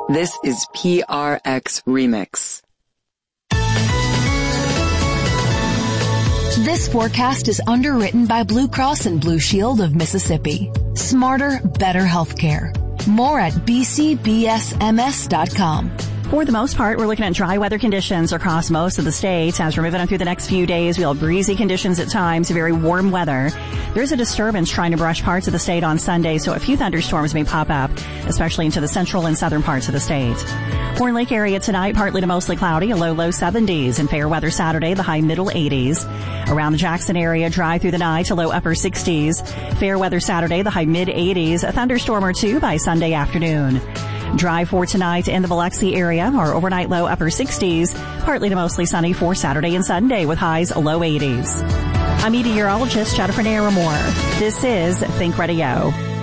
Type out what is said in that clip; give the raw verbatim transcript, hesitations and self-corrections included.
This is P R X Remix. This forecast is underwritten by Blue Cross and Blue Shield of Mississippi. Smarter, better healthcare. More at b c b s m s dot com. For the most part, we're looking at dry weather conditions across most of the states. As we're moving on through the next few days, we'll have breezy conditions at times, very warm weather. There's a disturbance trying to brush parts of the state on Sunday, so a few thunderstorms may pop up, especially into the central and southern parts of the state. Horn Lake area tonight, partly to mostly cloudy, a low, low seventies. And fair weather Saturday, the high middle eighties. Around the Jackson area, dry through the night to low upper sixties. Fair weather Saturday, the high mid eighties. A thunderstorm or two by Sunday afternoon. Dry for tonight in the Biloxi area, our overnight low upper sixties, partly to mostly sunny for Saturday and Sunday with highs low eighties. I'm meteorologist Jennifer Naramore. This is Think Radio.